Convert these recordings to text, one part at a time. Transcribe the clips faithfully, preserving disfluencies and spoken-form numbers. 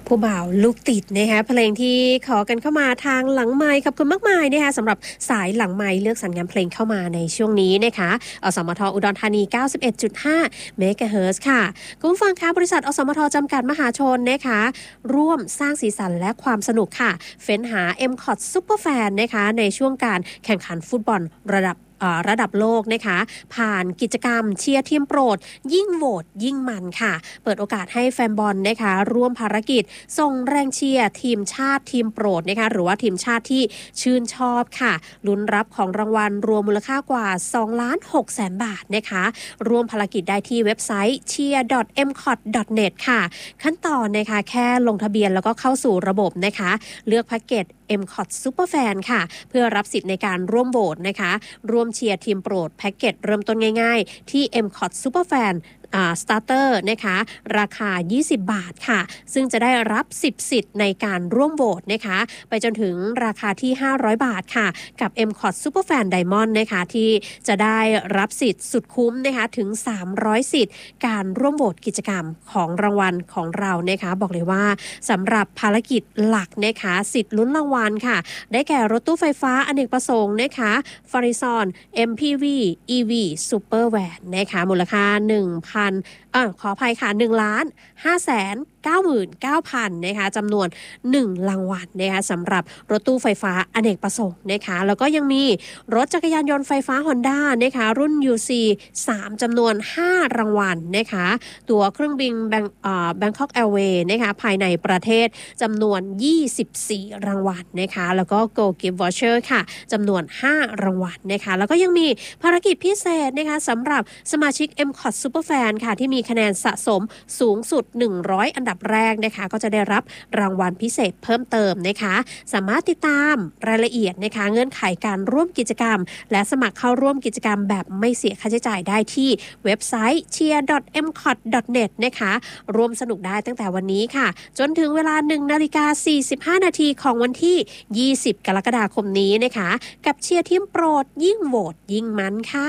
ผู้บ่าวลูกติดนะคะเพลงที่ขอกันเข้ามาทางหลังไมค์ขอบคุณมากมายนะคะสำหรับสายหลังไมค์เลือกสรรงานเพลงเข้ามาในช่วงนี้นะคะอสมทอุดรธานี เก้าสิบเอ็ดจุดห้า เมกะเฮิรตซ์ค่ะคุณผู้ฟังคะบริษัทอสมทจำกัดมหาชนนะคะร่วมสร้างสีสันและความสนุกค่ะเฟ้นหา เอ็ม ซี โอ ที Super Fan นะคะในช่วงการแข่งขันฟุตบอลระดับระดับโลกนะคะผ่านกิจกรรมเชียร์ทีมโปรดยิ่งโหวตยิ่งมันค่ะเปิดโอกาสให้แฟนบอลนะคะร่วมภารกิจส่งแรงเชียร์ทีมชาติทีมโปรดนะคะหรือว่าทีมชาติที่ชื่นชอบค่ะลุ้นรับของรางวัลรวมมูลค่ากว่า สองล้านหกแสน บาทนะคะร่วมภารกิจได้ที่เว็บไซต์ เชียร์ ดอท เอ็ม ซี โอ ที ดอท เน็ต ค่ะขั้นตอนนะคะแค่ลงทะเบียนแล้วก็เข้าสู่ระบบนะคะเลือกแพ็กเกจ เอ็ม ซี โอ ที Super Fan ค่ะเพื่อรับสิทธิ์ในการร่วมโหวตนะคะร่วมเชียร์ทีมโปรดแพ็กเกจเริ่มต้นง่ายๆที่ เอ็ม ซี โอ ที Super Fanสตาร์เตอร์นะคะราคายี่สิบบาทค่ะซึ่งจะได้รับสิบสิทธิ์ในการร่วมโหวตนะคะไปจนถึงราคาที่ห้าร้อยบาทค่ะกับ เอ็ม ซี โอ ที Super Fan Diamond นะคะที่จะได้รับสิทธิ์สุดคุ้มนะคะถึงสามร้อยสิทธิ์การร่วมโหวตกิจกรรมของรางวัลของเรานะคะบอกเลยว่าสำหรับภารกิจหลักนะคะสิทธิ์ลุ้นรางวัลค่ะได้แก่รถตู้ไฟฟ้าอเนกประสงค์นะคะฟาริซอน เอ็ม พี วี อี วี Super Van นะคะมูลค่า หนึ่งพัน อ่าขออภัยค่ะหนึ่งล้านห้าแสนเก้าหมื่นเก้าพันนะคะจำนวนหนึ่งรางวัลนะคะสำหรับรถตู้ไฟฟ้าอเนกประสงค์นะคะแล้วก็ยังมีรถจักรยานยนต์ไฟฟ้า Honda นะคะรุ่น ยู ซี สาม จำนวนห้ารางวัลนะคะตั๋วเครื่องบินแบงอ่า Bangkok Airways นะคะภายในประเทศจำนวนยี่สิบสี่รางวัลนะคะแล้วก็ Go Gift Voucher ค่ะจำนวนห้ารางวัลนะคะแล้วก็ยังมีภารกิจพิเศษนะคะสำหรับสมาชิก เอ็ม ซี โอ ที Super Fan ค่ะที่มีคะแนนสะสมสูงสุดหนึ่งร้อยอันดับแรกนะคะก็จะได้รับรางวัลพิเศษเพิ่มเติมนะคะสามารถติดตามรายละเอียดนะคะเงื่อนไขการร่วมกิจกรรมและสมัครเข้าร่วมกิจกรรมแบบไม่เสียค่าใช้จ่ายได้ที่เว็บไซต์ เชียร์ ดอท เอ็ม ซี โอ ที ดอท เน็ต นะคะร่วมสนุกได้ตั้งแต่วันนี้ค่ะจนถึงเวลา หนึ่งนาฬิกาสี่สิบห้านาทีของวันที่ยี่สิบกรกฎาคมนี้นะคะกับเชียร์ทีมโปรดยิ่งโหวตยิ่งมันค่ะ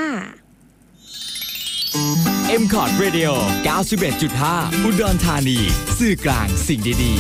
เอ็ม ซี โอ ที Radio เก้าสิบเอ็ดจุดห้า อุดรธานีสื่อกลางสิ่งดีๆ